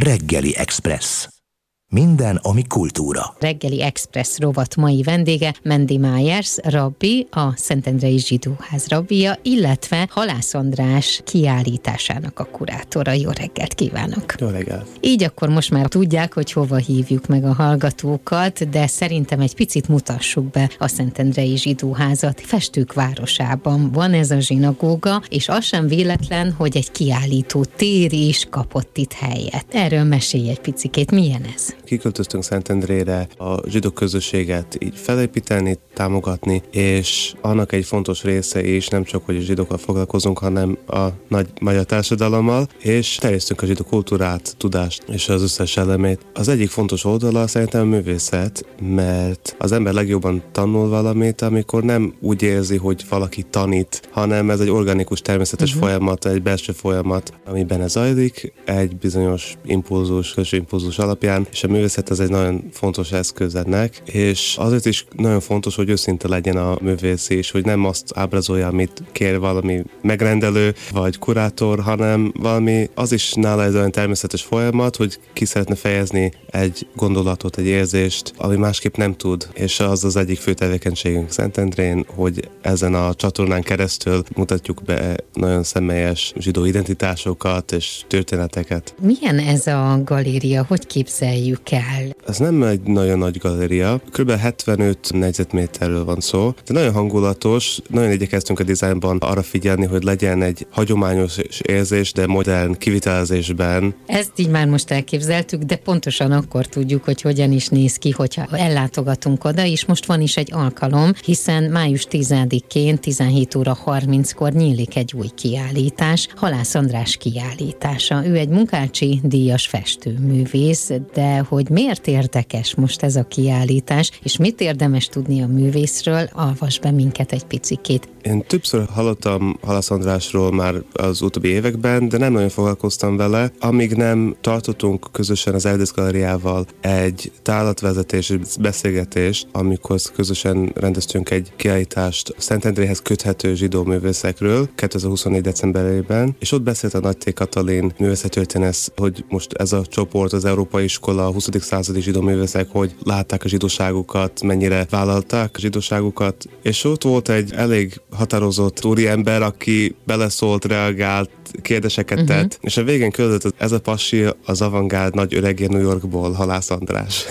Reggeli Express. Minden, ami kultúra. Reggeli Express rovat mai vendége Mandy Myers, rabbi, a Szentendrei Zsidóház rabbija, illetve Halász András kiállításának a kurátora. Jó reggelt kívánok! Jó reggelt! Így akkor most már tudják, hogy hova hívjuk meg a hallgatókat, de szerintem egy picit mutassuk be a Szentendrei Zsidóházat. Festők városában van ez a zsinagóga, és az sem véletlen, hogy egy kiállító tér is kapott itt helyet. Erről mesélj egy picikét, milyen ez? Kiköltöztünk Szentendrére a zsidó közösséget így felépíteni, támogatni, és annak egy fontos része is nem csak, hogy a zsidókkal foglalkozunk, hanem a nagy magyar társadalommal, és terjesztünk a zsidó kultúrát, tudást és az összes elemét. Az egyik fontos oldala szerintem a művészet, mert az ember legjobban tanul valamit, amikor nem úgy érzi, hogy valaki tanít, hanem ez egy organikus, természetes folyamat, egy belső folyamat, amiben ez zajlik, egy bizonyos impulzus, külső impulzus alapján, és a művészet ez egy nagyon fontos eszköz ennek, és azért is nagyon fontos, hogy őszinte legyen a művész is, hogy nem azt ábrázolja, amit kér valami megrendelő vagy kurátor, hanem valami, az is nála egy olyan természetes folyamat, hogy ki szeretne fejezni egy gondolatot, egy érzést, ami másképp nem tud, és az az egyik fő tevékenységünk Szentendrén, hogy ezen a csatornán keresztül mutatjuk be nagyon személyes zsidó identitásokat és történeteket. Milyen ez a galéria? Hogy képzeljük el? Ez nem egy nagyon nagy galéria, kb. 75 négyzetméterről van szó, de nagyon hangulatos, nagyon igyekeztünk a dizájnban arra figyelni, hogy legyen egy hagyományos érzés, de modern kivitelezésben. Ezt így már most elképzeltük, de pontosan akkor tudjuk, hogy hogyan is néz ki, hogyha ellátogatunk oda, és most van is egy alkalom, hiszen május 10-én 17 óra 30-kor nyílik egy új kiállítás, Halász András kiállítása. Ő egy Munkácsi díjas festőművész, de hogy miért érdekes most ez a kiállítás, és mit érdemes tudni a művészről, olvasd be minket egy picikét. Én többször hallottam Halász Andrásról már az utóbbi években, de nem nagyon foglalkoztam vele, amíg nem tartottunk közösen az Eldész Galériával egy tárlatvezetés, beszélgetést, amikor közösen rendeztünk egy kiállítást Szentendréhez köthető zsidó művészekről 2024. decemberében, és ott beszélt a Nagy T. Katalin művészettörténész, hogy most ez a csoport, az Európai Iskola, a 20. századi zsidó művészek, hogy látták a zsidóságukat, mennyire vállalták a zsidóságukat, és ott volt egy elég határozott úriember, aki beleszólt, reagált, kérdéseket tett, és a végén küldött ez a pasi az avantgárd nagy öregé New Yorkból, Halász András.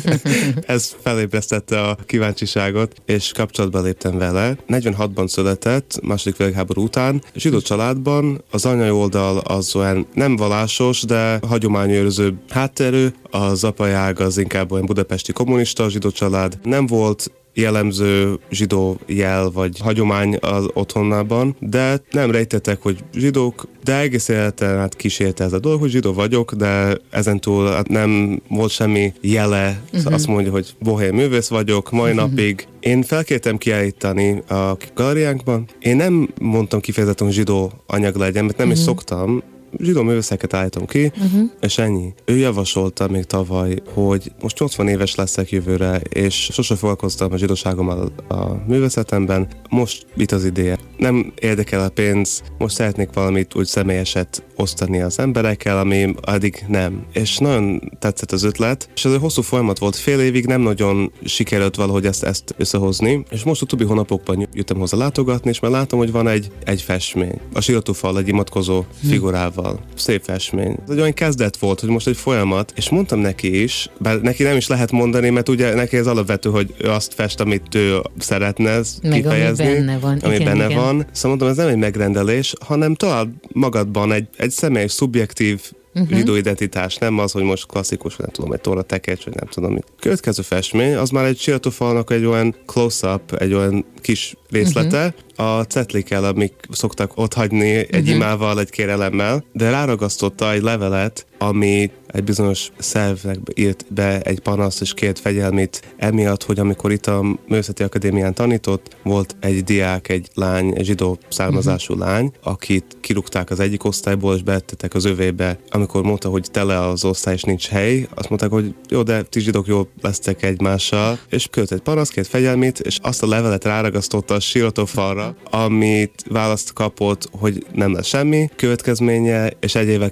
Ez felébresztette a kíváncsiságot, és kapcsolatba léptem vele. 46-ban született, második világháború után, zsidó családban, az anyai oldal az olyan nem vallásos, de hagyományőrző hátterű, az apai ág az inkább olyan budapesti kommunista zsidó család. Nem volt jellemző zsidó jel vagy hagyomány az otthonában, de nem rejtettek, hogy zsidók, de egész életen át kísérte ez a dolog, hogy zsidó vagyok, de ezentúl nem volt semmi jele, azt mondja, hogy bohém művész vagyok, mai napig. Én felkértem kiállítani a galériánkban. Én nem mondtam kifejezetten, hogy zsidó anyag legyen, mert nem is szoktam. Zsidó művészeket állítom ki, és ennyi. Ő javasolta még tavaly, hogy most 80 éves leszek jövőre, és sose foglalkoztam a zsidóságommal a művészetemben. Most itt az ideje. Nem érdekel a pénz, most szeretnék valamit úgy személyeset osztani az emberekkel, ami addig nem. És nagyon tetszett az ötlet, és ez egy hosszú folyamat volt, fél évig nem nagyon sikerült valahogy ezt összehozni, és most utóbbi hónapokban jöttem hozzá látogatni, és már látom, hogy van egy festmény. A síratúfal egy imatkozó figurával. Szép festmény. Ez egy olyan kezdet volt, hogy most egy folyamat, és mondtam neki is, bár neki nem is lehet mondani, mert ugye neki ez alapvető, hogy ő azt fest, amit ő szeretne kifejezni. Ami benne van. Ami benne van. Szóval mondtam, ez nem egy megrendelés, hanem talál magadban egy személyes, szubjektív zsidó identitás, nem az, hogy most klasszikus, nem tudom, egy tóra tekercs, vagy nem tudom mit. Következő festmény, az már egy síratúfalnak egy olyan close-up, egy olyan kis részlete, a cetlikkel, amik szoktak ott hagyni egy imával, egy kérelemmel, de ráragasztotta egy levelet, ami egy bizonyos szervnek írt be egy panaszt és kért fegyelmét emiatt, hogy amikor itt a Művészeti Akadémián tanított, volt egy diák, egy lány, egy zsidó származású lány, akit kirúgták az egyik osztályból, és betettek az övébe. Amikor mondta, hogy tele az osztály és nincs hely, azt mondták, hogy jó, de ti zsidók jól lesztek egymással, és küldött egy panaszt, kért fegyelmét, és azt a levelet ráragasztotta a síratófalra, amit választ kapott, hogy nem lesz semmi következménye, és egy évvel